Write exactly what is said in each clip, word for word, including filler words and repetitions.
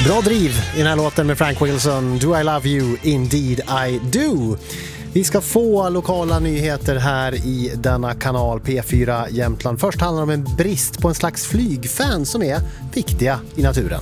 Bra driv i den här låten med Frank Wilson. Do I love you? Indeed I do. Vi ska få lokala nyheter här i denna kanal P fyra Jämtland. Först handlar det om en brist på en slags flygfan som är viktiga i naturen.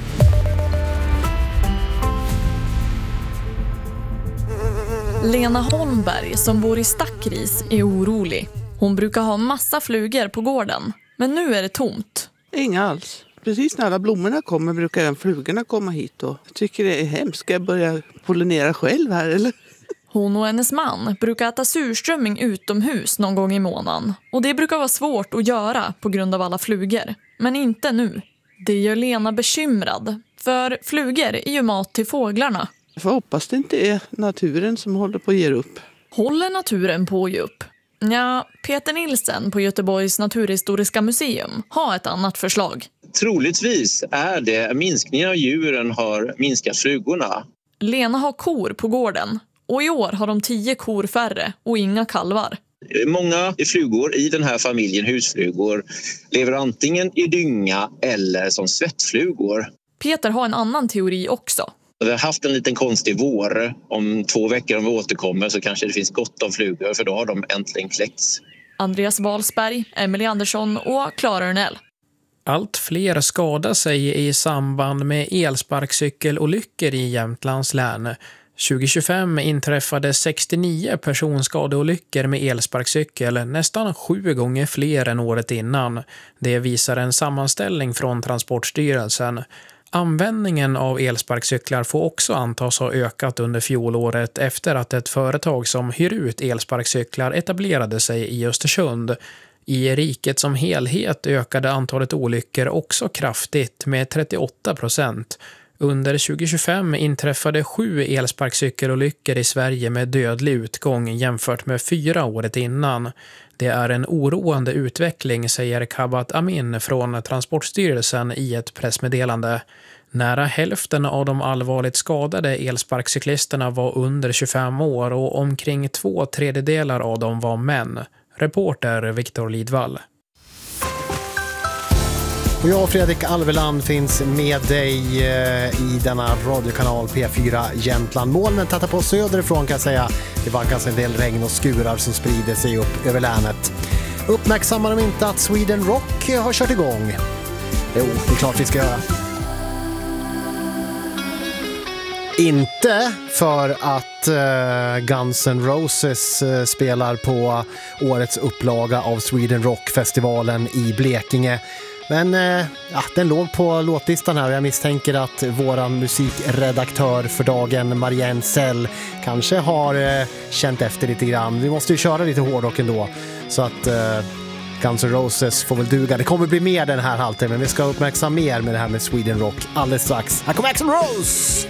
Lena Holmberg som bor i Stackris är orolig. Hon brukar ha massa flugor på gården, men nu är det tomt. Inga alls. Precis när alla blommorna kommer brukar även flugorna komma hit. Och jag tycker det är hemskt. Ska jag börja pollinera själv här eller? Hon och hennes man brukar äta surströmming utomhus någon gång i månaden. Och det brukar vara svårt att göra på grund av alla flugor. Men inte nu. Det gör Lena bekymrad. För flugor är ju mat till fåglarna. Jag får hoppas det inte är naturen som håller på att ge upp. Håller naturen på att ge upp? Ja, Peter Nilsen på Göteborgs naturhistoriska museum har ett annat förslag. Troligtvis är det minskningen av djuren har minskat flugorna. Lena har kor på gården och i år har de tio kor färre och inga kalvar. Många flugor i den här familjen husflugor lever antingen i dynga eller som svettflugor. Peter har en annan teori också. Vi har haft en liten konstig vår. Om två veckor om vi återkommer så kanske det finns gott om flugor för då har de äntligen kläckts. Andreas Wahlsberg, Emily Andersson och Clara Örnell. Allt fler skadar sig i samband med elsparkcykelolyckor i Jämtlands län. tjugo tjugofem inträffade sextionio personskadeolyckor med elsparkcykel, nästan sju gånger fler än året innan. Det visar en sammanställning från Transportstyrelsen. Användningen av elsparkcyklar får också antas ha ökat under fjolåret efter att ett företag som hyr ut elsparkcyklar etablerade sig i Östersund. I riket som helhet ökade antalet olyckor också kraftigt med trettioåtta procent. Under tjugo tjugofem inträffade sju elsparkcykelolyckor i Sverige med dödlig utgång jämfört med fyra året innan. Det är en oroande utveckling, säger Kabat Amin från Transportstyrelsen i ett pressmeddelande. Nära hälften av de allvarligt skadade elsparkcyklisterna var under tjugofem år och omkring två tredjedelar av dem var män. Reporter Viktor Lidvall. Och jag och Fredrik Alveland finns med dig i denna radiokanal P fyra Jämtland. Molnen tattar på söderifrån kan jag säga. Det vankas en del regn och skurar som sprider sig upp över länet. Uppmärksammar de inte att Sweden Rock har kört igång? Jo, det är klart vi ska göra. Inte för att uh, Guns N' Roses uh, spelar på årets upplaga av Sweden Rock-festivalen i Blekinge. Men uh, ja, den låg på låtlistan här och jag misstänker att våran musikredaktör för dagen, Marianne Sell, kanske har uh, känt efter lite grann. Vi måste ju köra lite hårdrock ändå, så att uh, Guns N' Roses får väl duga. Det kommer bli mer den här halten, men vi ska uppmärksamma mer med det här med Sweden Rock alldeles strax. Här kommer Axl Rose!